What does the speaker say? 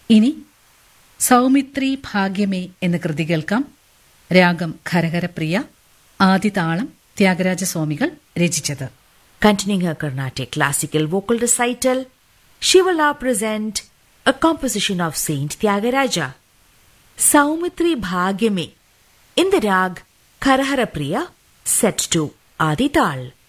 ഇനി സൗമിത്രി ഭാഗ്യമേ എന്ന കൃതി കേൾക്കാം. രാഗം ഖരഹരപ്രിയ, ആദിതാളം ത്യാഗരാജസ്വാമികൾ രചിച്ചത്. Continuing her Carnatic classical vocal recital, she will now present a composition of Saint Tyagaraja, Saumitri Bhagyame, in the rag Kharahara Priya, set to Adi Tal.